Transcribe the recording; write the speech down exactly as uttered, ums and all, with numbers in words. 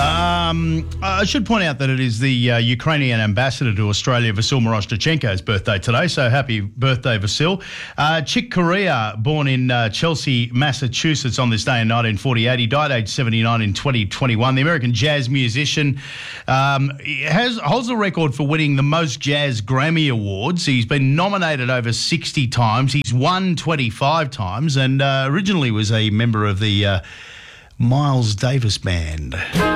Um, I should point out that it is the uh, Ukrainian ambassador to Australia, Vasyl Miroshnichenko's birthday today, so happy birthday, Vasyl. Uh, Chick Corea, born in uh, Chelsea, Massachusetts on this day in nineteen forty-eight. He died aged seventy-nine in twenty twenty-one. The American jazz musician um, has holds the record for winning the most jazz Grammy Awards. He's been nominated over sixty times. He's won twenty-five times and uh, originally was a member of the uh, Miles Davis Band.